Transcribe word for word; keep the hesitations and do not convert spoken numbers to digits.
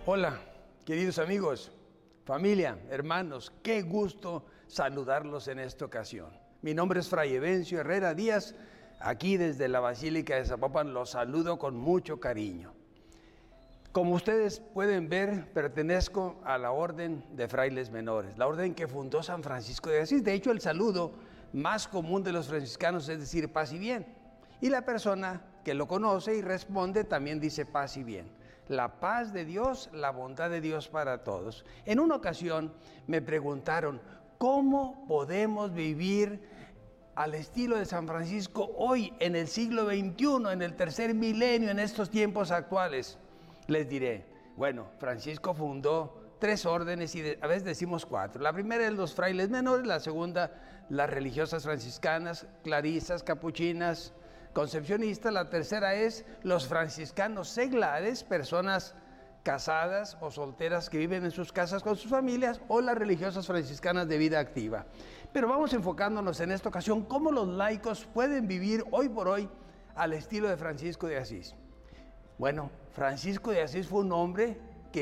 Hola, queridos amigos, familia, hermanos, qué gusto saludarlos en esta ocasión. Mi nombre es Fray Evencio Herrera Díaz, aquí desde la Basílica de Zapopan los saludo con mucho cariño. Como ustedes pueden ver, pertenezco a la Orden de Frailes Menores, la orden que fundó San Francisco de Asís. De hecho, el saludo más común de los franciscanos es decir paz y bien. Y la persona que lo conoce y responde también dice paz y bien. La paz de Dios, la bondad de Dios para todos. En una ocasión me preguntaron, ¿cómo podemos vivir al estilo de San Francisco hoy, en el siglo veintiuno, en el tercer milenio, en estos tiempos actuales? Les diré, bueno, Francisco fundó tres órdenes y de, a veces decimos cuatro. La primera es los frailes menores, la segunda las religiosas franciscanas, clarisas, capuchinas, concepcionistas. La tercera es los franciscanos seglares, personas casadas o solteras que viven en sus casas con sus familias, o las religiosas franciscanas de vida activa. Pero vamos enfocándonos en esta ocasión cómo los laicos pueden vivir hoy por hoy al estilo de Francisco de Asís. Bueno, Francisco de Asís fue un hombre